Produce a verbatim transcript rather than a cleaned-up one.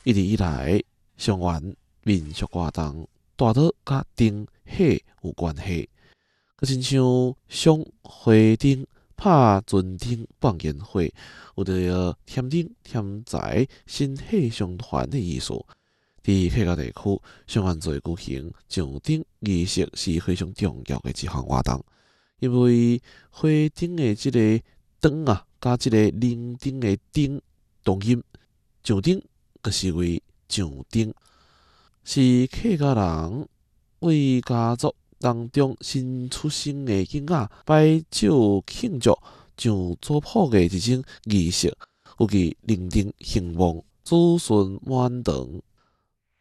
一直以来，上元民俗活动大多甲灯火有关系，佮亲像上花灯、拍船灯、放烟火，有着添灯添财、新喜相传的意思。伫客家地区，上元节举行上灯仪式是非常重要的一项活动，因为花灯的即个灯啊，甲即个灵灯的灯同音，上灯就是为上灯，是客家人为家族当中新出生的囡仔摆酒庆祝上祖谱的一种仪式，有其灵灯兴旺、子孙满堂、